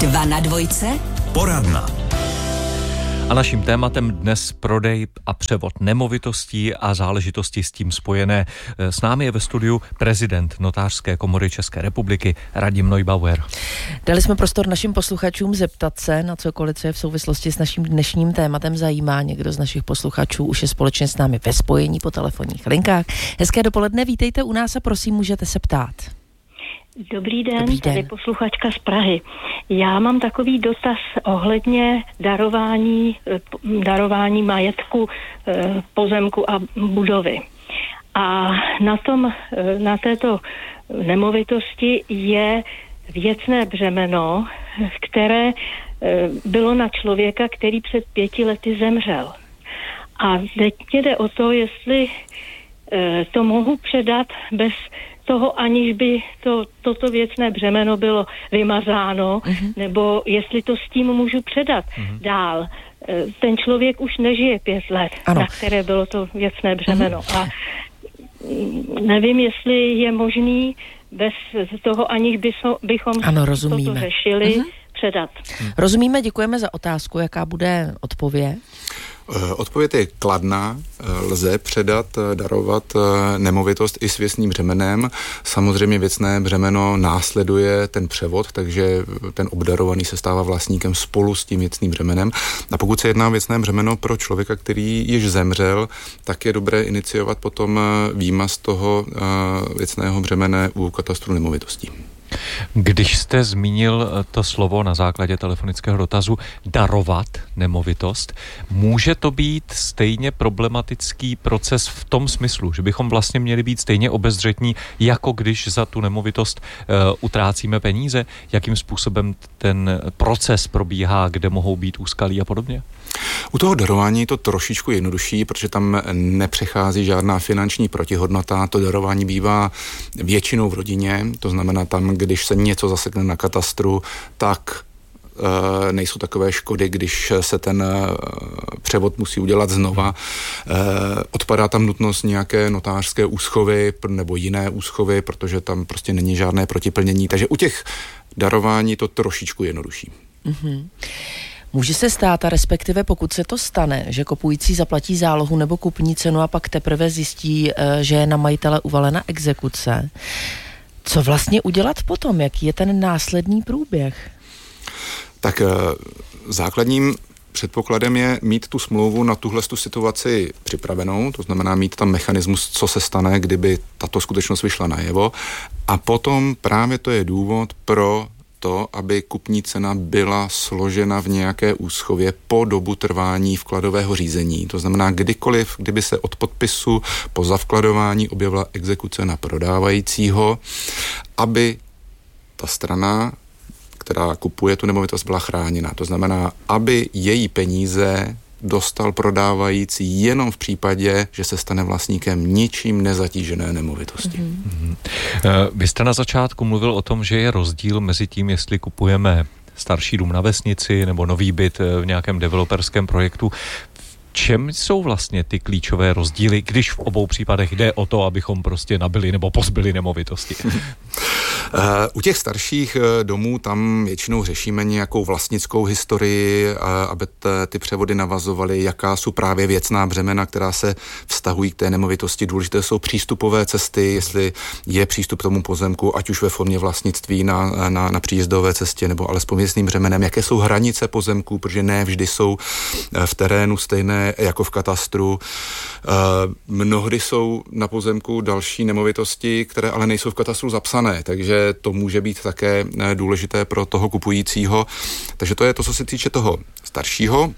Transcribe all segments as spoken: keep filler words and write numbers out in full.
Dva na dvojce. Poradna. A naším tématem dnes prodej a převod nemovitostí a záležitosti s tím spojené. S námi je ve studiu prezident Notářské komory České republiky Radim Neubauer. Dali jsme prostor našim posluchačům zeptat se na cokoliv, co je v souvislosti s naším dnešním tématem zajímá. Někdo z našich posluchačů už je společně s námi ve spojení po telefonních linkách. Hezké dopoledne, vítejte u nás a prosím, můžete se ptát. Dobrý den, Dobrý den, tady posluchačka z Prahy. Já mám takový dotaz ohledně darování, darování majetku, pozemku a budovy. A na tom, na této nemovitosti je věcné břemeno, které bylo na člověka, který před pěti lety zemřel. A teď jde o to, jestli to mohu předat bez toho, aniž by to, toto věcné břemeno bylo vymazáno, uh-huh. nebo jestli to s tím můžu předat uh-huh. dál. Ten člověk už nežije pět let, ano. na které bylo to věcné břemeno. Uh-huh. A nevím, jestli je možný bez toho, aniž bychom ano, toto řešili, uh-huh. předat. Rozumíme, děkujeme za otázku. Jaká bude odpověď? Odpověď je kladná, lze předat, darovat nemovitost i s věcným břemenem. Samozřejmě věcné břemeno následuje ten převod, takže ten obdarovaný se stává vlastníkem spolu s tím věcným břemenem. A pokud se jedná o věcné břemeno pro člověka, který již zemřel, tak je dobré iniciovat potom výmaz toho věcného břemene u katastru nemovitostí. Když jste zmínil to slovo na základě telefonického dotazu darovat nemovitost, může to být stejně problematický proces v tom smyslu, že bychom vlastně měli být stejně obezřetní, jako když za tu nemovitost uh, utrácíme peníze? Jakým způsobem ten proces probíhá, kde mohou být úskalí a podobně? U toho darování je to trošičku jednodušší, protože tam nepřechází žádná finanční protihodnota. To darování bývá většinou v rodině, to znamená tam, když se něco zasekne na katastru, tak e, nejsou takové škody, když se ten e, převod musí udělat znova. E, odpadá tam nutnost nějaké notářské úschovy nebo jiné úschovy, protože tam prostě není žádné protiplnění. Takže u těch darování to trošičku jednodušší. Mm-hmm. Může se stát, a respektive pokud se to stane, že kupující zaplatí zálohu nebo kupní cenu a pak teprve zjistí, že je na majitele uvalena exekuce. Co vlastně udělat potom? Jaký je ten následný průběh? Tak základním předpokladem je mít tu smlouvu na tuhle tu situaci připravenou, to znamená mít tam mechanismus, co se stane, kdyby tato skutečnost vyšla najevo. A potom právě to je důvod pro to, aby kupní cena byla složena v nějaké úschově po dobu trvání vkladového řízení. To znamená, kdykoliv, kdyby se od podpisu po zavkladování objevila exekuce na prodávajícího, aby ta strana, která kupuje tu nemovitost, byla chráněna. To znamená, aby její peníze dostal prodávající jenom v případě, že se stane vlastníkem ničím nezatížené nemovitosti. Mm-hmm. Vy jste na začátku mluvil o tom, že je rozdíl mezi tím, jestli kupujeme starší dům na vesnici nebo nový byt v nějakém developerském projektu. Čem jsou vlastně ty klíčové rozdíly, když v obou případech jde o to, abychom prostě nabili nebo pozbyli nemovitosti? U těch starších domů tam většinou řešíme nějakou vlastnickou historii, aby ty převody navazovaly, jaká jsou právě věcná břemena, která se vztahují k té nemovitosti. Důležité jsou přístupové cesty, jestli je přístup k tomu pozemku, ať už ve formě vlastnictví na, na, na příjezdové cestě nebo alespoň věcným břemenem, jaké jsou hranice pozemků, protože ne vždy jsou v terénu stejné jako v katastru. Mnohdy jsou na pozemku další nemovitosti, které ale nejsou v katastru zapsané, takže to může být také důležité pro toho kupujícího. Takže to je to, co se týče toho staršího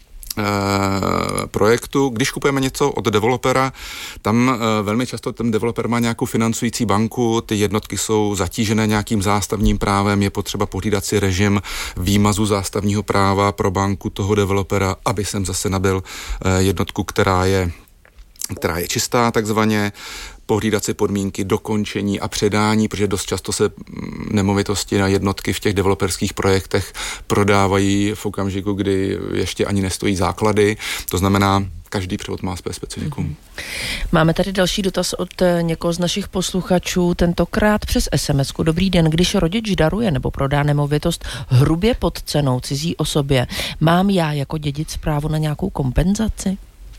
projektu. Když kupujeme něco od developera, tam velmi často ten developer má nějakou financující banku, ty jednotky jsou zatížené nějakým zástavním právem, je potřeba pohlídat si režim výmazu zástavního práva pro banku toho developera, aby jsem zase nabyl jednotku, která je která je čistá takzvaně. pohlídat si podmínky dokončení a předání, protože dost často se nemovitosti na jednotky v těch developerských projektech prodávají v okamžiku, kdy ještě ani nestojí základy. To znamená, každý převod má své specifikum. Máme tady další dotaz od někoho z našich posluchačů, tentokrát přes es em esku. Dobrý den, když rodič daruje nebo prodá nemovitost hrubě pod cenou cizí osobě, mám já jako dědic právo na nějakou kompenzaci?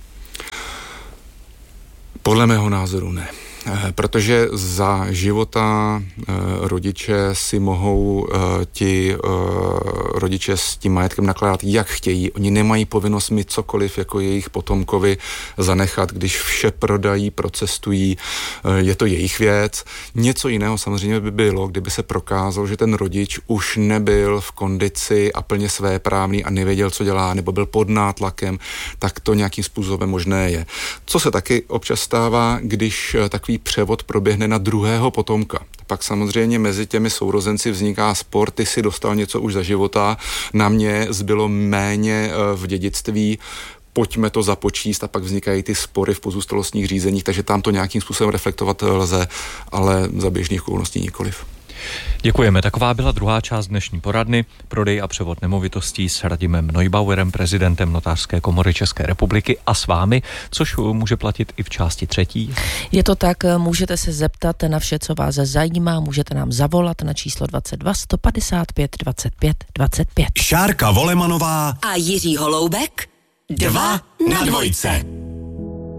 Podle mého názoru ne. Protože za života rodiče si mohou ti rodiče s tím majetkem nakládat, jak chtějí. Oni nemají povinnost mít cokoliv jako jejich potomkovi zanechat, když vše prodají, procestují, je to jejich věc. Něco jiného samozřejmě by bylo, kdyby se prokázalo, že ten rodič už nebyl v kondici a plně svéprávný a nevěděl, co dělá, nebo byl pod nátlakem, tak to nějakým způsobem možné je. Co se taky občas stává, když takový převod proběhne na druhého potomka. Pak samozřejmě mezi těmi sourozenci vzniká spor, ty si dostal něco už za života, na mě zbylo méně v dědictví, pojďme to započíst a pak vznikají ty spory v pozůstalostních řízeních, takže tam to nějakým způsobem reflektovat lze, ale za běžných okolností nikoliv. Děkujeme. Taková byla druhá část dnešní poradny. Prodej a převod nemovitostí s Radimem Neubauerem, prezidentem Notářské komory České republiky a s vámi, což může platit i v části třetí. Je to tak, můžete se zeptat na vše, co vás zajímá, můžete nám zavolat na číslo dvacet dva sto padesát pět dvacet pět dvacet pět. Šárka Volemanová a Jiří Holoubek. Dva na dvojce.